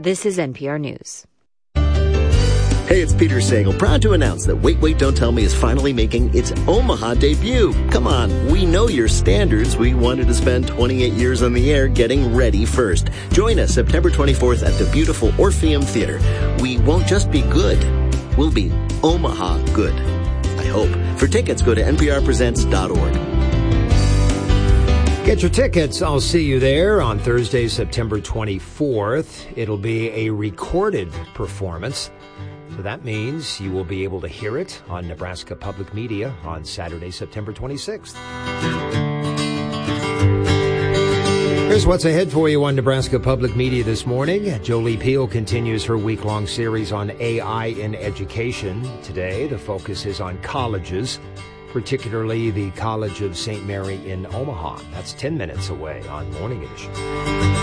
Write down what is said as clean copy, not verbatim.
This is NPR News. Hey, it's Peter Sagal, proud to announce that Wait, Wait, Don't Tell Me is finally making its Omaha debut. Come on, we know your standards. We wanted to spend 28 years on the air getting ready first. Join us September 24th at the beautiful Orpheum Theater. We won't just be good, we'll be Omaha good. I hope. For tickets, go to nprpresents.org. Get your tickets. I'll see you there on Thursday, September 24th. It'll be a recorded performance. So that means you will be able to hear it on Nebraska Public Media on Saturday, September 26th. Here's what's ahead for you on Nebraska Public Media this morning. Jolie Peel continues her week-long series on AI in education. Today, the focus is on colleges, particularly the College of St. Mary in Omaha. That's 10 minutes away on Morning Edition.